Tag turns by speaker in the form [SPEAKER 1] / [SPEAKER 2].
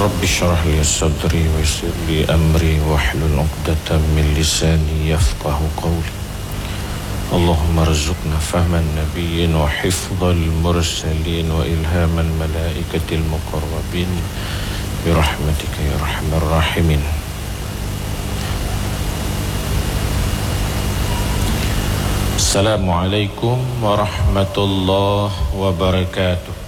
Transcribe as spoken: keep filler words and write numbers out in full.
[SPEAKER 1] رب اشرح لي صدري ويسر لي أمري واحلل عقدة من لساني يفقه قولي. اللهم ارزقنا فهم النبيين وحفظ المرسلين وإلهام الملائكة المقربين برحمتك يا أرحم الراحمين. Assalamualaikum warahmatullahi wabarakatuh.